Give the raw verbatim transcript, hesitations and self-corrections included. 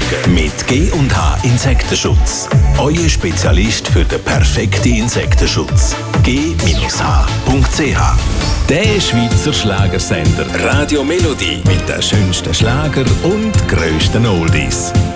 Mit G und H Insektenschutz. Euer Spezialist für den perfekten Insektenschutz. G H Punkt C H. Der Schweizer Schlagersender Radio Melodie mit den schönsten Schlager und grössten Oldies.